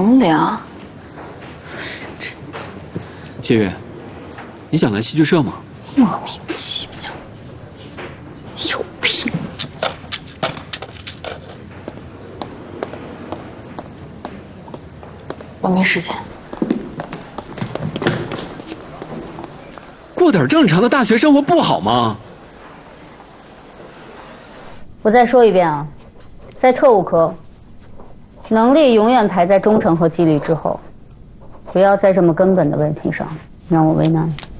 从良。 谢月，你想来戏剧社吗？ 莫名其妙，有病！我没时间。 过点正常的大学生活不好吗？ 我再说一遍啊，在特务科，能力永远排在忠诚和纪律之后，不要在这么根本的问题上让我为难。